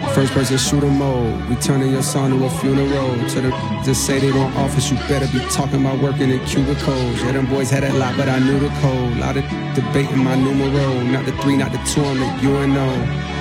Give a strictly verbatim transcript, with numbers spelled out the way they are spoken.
First person shooter mode. We turning your son to a funeral. To the just say they want office, you better be talking about working in cubicles. Yeah, them boys had that lot, but I knew the code. Lot of debating my numero. Not the three, not the two, I'm the U N O.